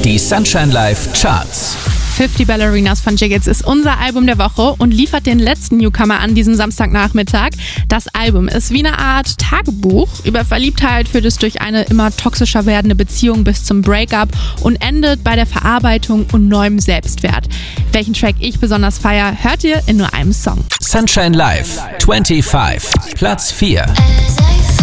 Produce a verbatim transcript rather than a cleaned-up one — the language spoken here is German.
Die Sunshine Live Charts. fifty Ballerinas von Jiggles ist unser Album der Woche und liefert den letzten Newcomer an diesem Samstagnachmittag. Das Album ist wie eine Art Tagebuch über Verliebtheit, führt es durch eine immer toxischer werdende Beziehung bis zum Breakup und endet bei der Verarbeitung und neuem Selbstwert. Welchen Track ich besonders feiere, hört ihr in nur einem Song. Sunshine Live, fünfundzwanzig, Platz vier.